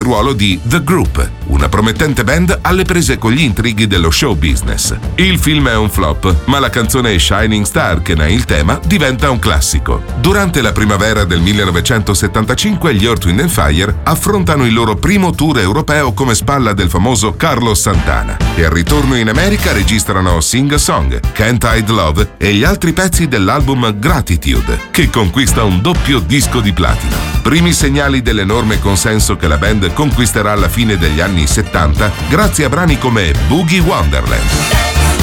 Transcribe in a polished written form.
ruolo di The Group, una promettente band alle prese con gli intrighi dello show business. Il film è un flop, ma la canzone Shining Star, che ne è il tema, diventa un classico. Durante la primavera del 1975 gli Earth, Wind & Fire affrontano il loro primo tour europeo come spalla del famoso Carlos Santana e al ritorno in America registrano Sing a Song, Can't Hide Love e gli altri pezzi dell'album Gratitude, che conquista un doppio disco di platino. Primi segnali dell'enorme consenso che la band conquisterà alla fine degli anni 70 grazie a brani come Boogie Wonderland.